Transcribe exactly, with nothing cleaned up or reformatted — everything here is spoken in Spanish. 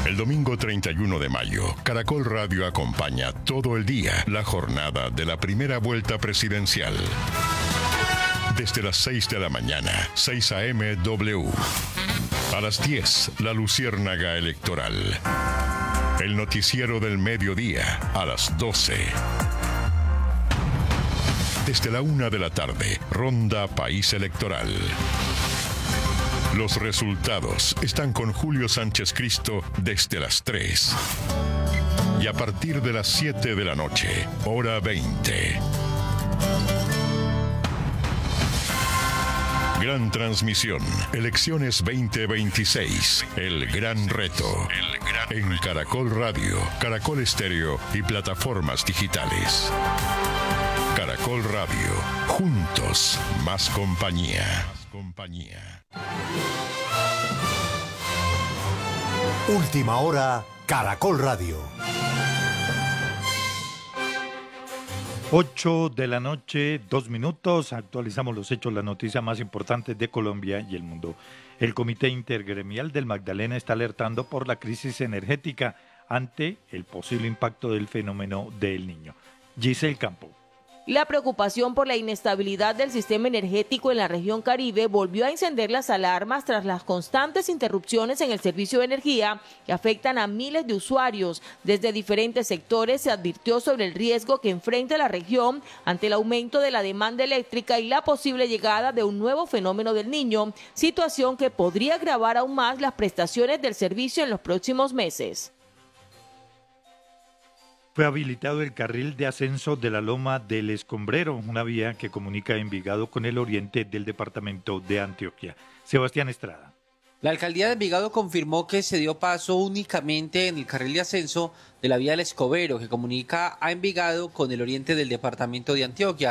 El domingo treinta y uno de mayo, Caracol Radio acompaña todo el día la jornada de la primera vuelta presidencial. Desde las seis de la mañana, seis a eme doble u. A las diez, la Luciérnaga Electoral. El noticiero del mediodía, a las doce. Desde la una de la tarde, Ronda País Electoral. Los resultados están con Julio Sánchez Cristo desde las tres. Y a partir de las siete de la noche, hora veinte. Gran transmisión. Elecciones veinte veintiséis. El gran reto. En Caracol Radio, Caracol Estéreo y plataformas digitales. Caracol Radio. Juntos, más compañía. Más compañía. Última hora, Caracol Radio. ocho de la noche, dos minutos, actualizamos los hechos, las noticias más importantes de Colombia y el mundo. El Comité Intergremial del Magdalena está alertando por la crisis energética ante el posible impacto del fenómeno del Niño. Giselle Campo. La preocupación por la inestabilidad del sistema energético en la región Caribe volvió a encender las alarmas tras las constantes interrupciones en el servicio de energía que afectan a miles de usuarios. Desde diferentes sectores se advirtió sobre el riesgo que enfrenta la región ante el aumento de la demanda eléctrica y la posible llegada de un nuevo fenómeno del Niño, situación que podría agravar aún más las prestaciones del servicio en los próximos meses. Fue habilitado el carril de ascenso de la Loma del Escombrero, una vía que comunica Envigado con el oriente del departamento de Antioquia. Sebastián Estrada. La alcaldía de Envigado confirmó que se dio paso únicamente en el carril de ascenso de la vía del Escobero, que comunica a Envigado con el oriente del departamento de Antioquia.